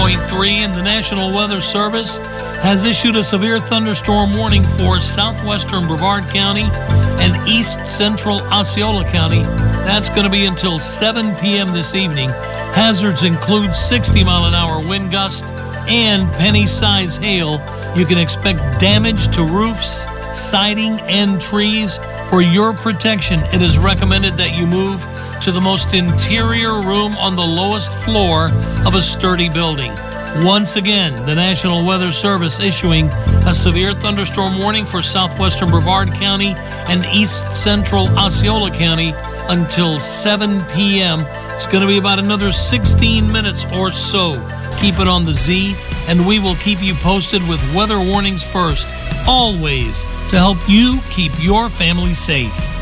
88.3, and the National Weather Service has issued a severe thunderstorm warning for southwestern Brevard County and east central Osceola County. That's going to be until 7 p.m. this evening. Hazards include 60-mile-an-hour wind gust and penny-size hail. You can expect damage to roofs, siding, and trees. For your protection, it is recommended that you move to the most interior room on the lowest floor of a sturdy building. Once again, the National Weather Service issuing a severe thunderstorm warning for southwestern Brevard County and east central Osceola County until 7 p.m. It's going to be about another 16 minutes or so. Keep it on the Z, and we will keep you posted with weather warnings first, always, to help you keep your family safe.